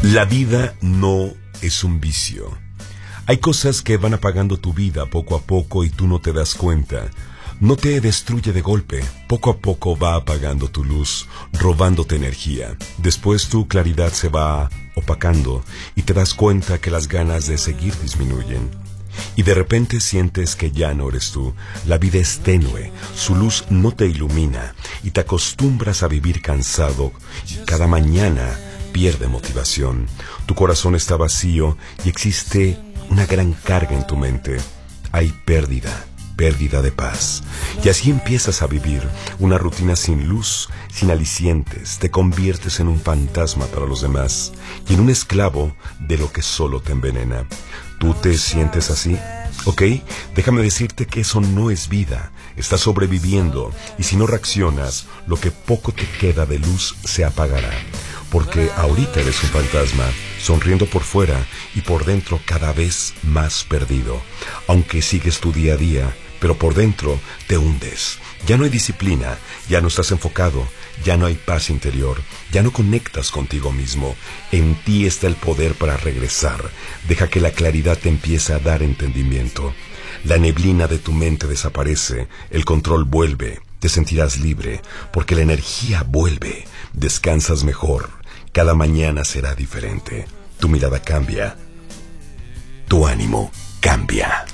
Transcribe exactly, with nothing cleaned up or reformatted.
La vida no es un vicio. Hay cosas que van apagando tu vida poco a poco y tú no te das cuenta. No te destruye de golpe, poco a poco va apagando tu luz, robándote energía. Después tu claridad se va opacando y te das cuenta que las ganas de seguir disminuyen. Y de repente sientes que ya no eres tú, la vida es tenue, su luz no te ilumina y te acostumbras a vivir cansado y cada mañana pierde motivación. Tu corazón está vacío y existe una gran carga en tu mente. Hay pérdida, pérdida de paz. Y así empiezas a vivir una rutina sin luz, sin alicientes. Te conviertes en un fantasma para los demás y en un esclavo de lo que solo te envenena. ¿Tú te sientes así? ¿Ok? Déjame decirte que eso no es vida. Estás sobreviviendo y si no reaccionas, lo que poco te queda de luz se apagará. Porque ahorita eres un fantasma, sonriendo por fuera y por dentro cada vez más perdido. Aunque sigues tu día a día, pero por dentro te hundes. Ya no hay disciplina, ya no estás enfocado, ya no hay paz interior, ya no conectas contigo mismo. En ti está el poder para regresar. Deja que la claridad te empiece a dar entendimiento. La neblina de tu mente desaparece, el control vuelve, te sentirás libre, porque la energía vuelve, descansas mejor. Cada mañana será diferente. Tu mirada cambia. Tu ánimo cambia.